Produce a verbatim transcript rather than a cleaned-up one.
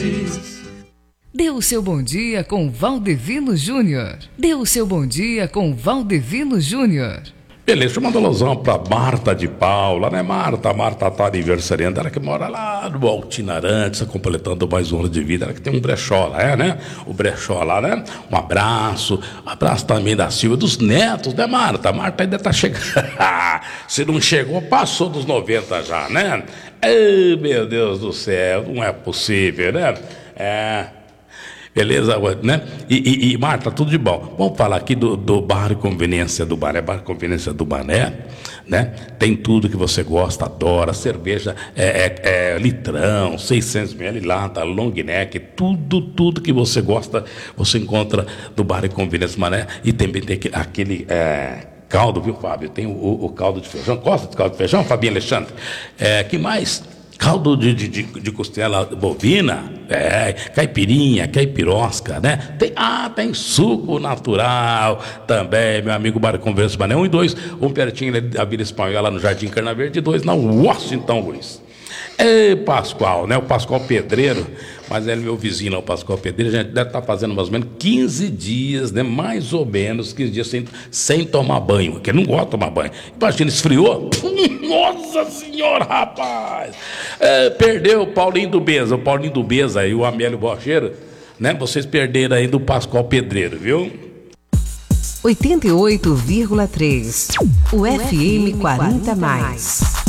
Dê o seu bom dia com Valdevino Júnior. Dê o seu bom dia com Valdevino Júnior. Beleza, deixa eu mandar um alusão pra Marta de Paula, né, Marta? Marta tá aniversariando, ela que mora lá no Altina Arantes, completando mais um ano de vida, ela que tem um brechó lá, é, né? O brechó lá, né? Um abraço, abraço também da Silvia, dos netos, né, Marta? Marta ainda tá chegando. Se não chegou, passou dos noventa já, né? Ai, meu Deus do céu, não é possível, né? É... Beleza, né? E, e, e Marta, tudo de bom. Vamos falar aqui do, do Bar Conveniência do Bané. Bar Conveniência do Bané, né? Tem tudo que você gosta, adora. Cerveja é, é, é litrão, seiscentos mililitros, lata, long neck, tudo, tudo que você gosta, você encontra do Bar Conveniência do Bané. E também tem aquele... É, caldo, viu, Fábio? Tem o, o, o caldo de feijão. Gosta de caldo de feijão, Fabinho Alexandre? É, que mais? Caldo de, de, de costela bovina, é, caipirinha, caipirosca, né? Tem, ah, tem suco natural também, meu amigo Bar Conveniência Bané. Um e dois, um pertinho da Vila Espanhola, lá no Jardim Carna Verde, e dois na Washington Luiz. É, Pascoal, né? O Pascoal Pedreiro, mas ele é meu vizinho, o Pascoal Pedreiro, a gente deve estar fazendo mais ou menos quinze dias, né? Mais ou menos quinze dias sem, sem tomar banho, porque ele não gosta de tomar banho. Imagina, esfriou? Nossa Senhora, rapaz! É, perdeu o Paulinho do Beza, o Paulinho do Beza e o Amélio Borcheiro, né? Vocês perderam aí do Pascoal Pedreiro, viu? oitenta e oito vírgula três, o F M quarenta mais.